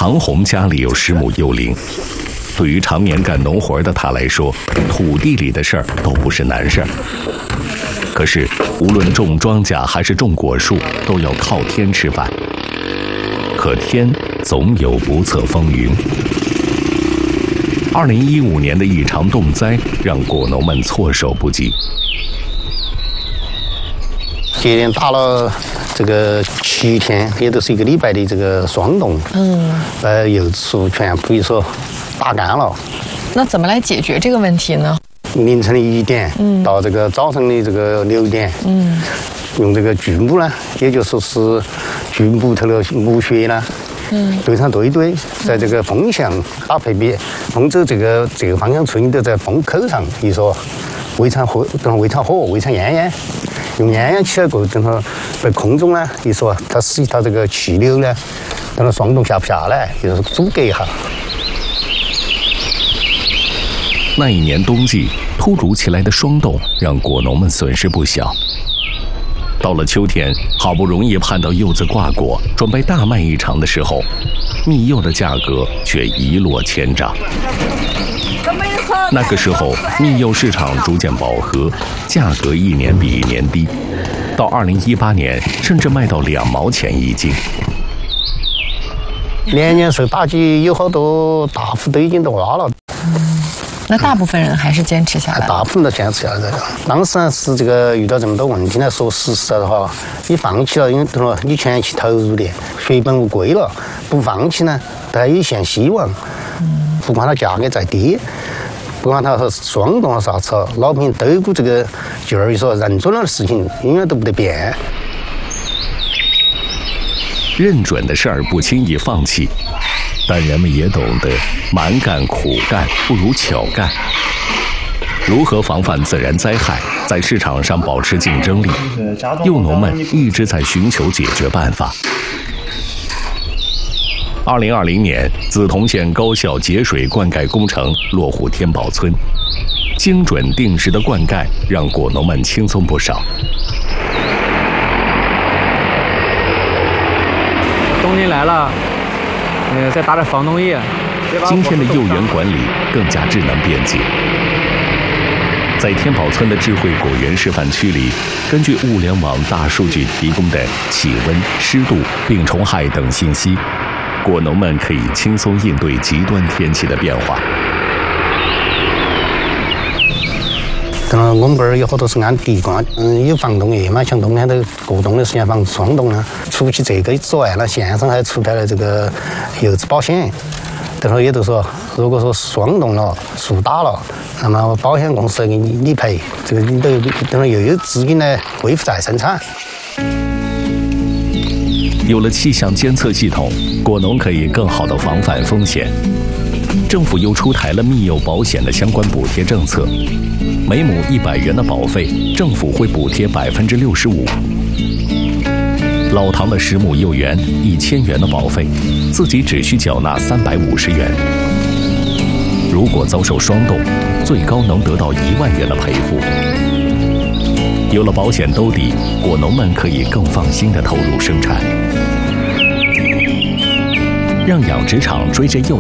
唐红家里有10亩幼林，对于常年干农活的他来说，土地里的事儿都不是难事儿。可是，无论种庄稼还是种果树，都要靠天吃饭。可天总有不测风云。2015年的一场冻灾让果农们措手不及。 接连打了这个7天，也都是1个礼拜的这个霜冻。柚子树全部说打干了。 那怎么来解决这个问题呢？ 凌晨的1点，到这个早上的这个6点，用这个锯木呢，也就说是锯木头的木屑呢，堆上堆，在这个风向打配比风走这个方向吹的，在风口上一说围场火，围场烟，用烟起来过，等它在空中呢，一说它使一套这个气流呢，等它霜冻下不下来，就是阻隔一下。 那一年冬季，突如其来的霜冻让果农们损失不小。到了秋天，好不容易盼到柚子挂果，准备大卖一场的时候，蜜柚的价格却一落千丈。那个时候，蜜柚市场逐渐饱和，价格一年比一年低，到2018年，甚至卖到2毛钱一斤。 年受打击，有好多大户都已经都挖了。 那大部分人还是坚持下来。 大部分都坚持下来了。当时呢是这个遇到这么多问题呢，说实在的话，你放弃了，因为怎么你前期投入的血本无归了，不放弃呢，还有一线希望。不管它价格再低，不管它是霜冻了啥子，老百姓都有股这个劲儿，说认准了的事情永远都不得变。 认准的事儿不轻易放弃。但人们也懂得蛮干苦干不如巧干。如何防范自然灾害，在市场上保持竞争力，柚农们一直在寻求解决办法。2020年，梓潼县高效节水灌溉工程落户天宝村，精准定时的灌溉让果农们轻松不少。 冬天来了。再打点防冻液。 今天的幼园管理更加智能便捷。在天宝村的智慧果园示范区里，根据物联网大数据提供的气温、湿度、病虫害等信息，果农们可以轻松应对极端天气的变化。 我们这儿有好多是按地瓜，有防冻液嘛，像冬天都过冬的时间防霜冻呢。除去这个之外呢，县上还出台了这个柚子保险，等会也都说，如果说霜冻了、树打了，那么保险公司给你理赔，这个你都等会又有资金来恢复再生产。 有了气象监测系统，果农可以更好地防范风险。政府又出台了蜜柚保险的相关补贴政策，每亩100元的保费，政府会补贴65%。老唐的10亩柚园1000元的保费，自己只需缴纳350元。如果遭受霜冻，最高能得到1万元的赔付。有了保险兜底，果农们可以更放心地投入生产，让养殖场追着柚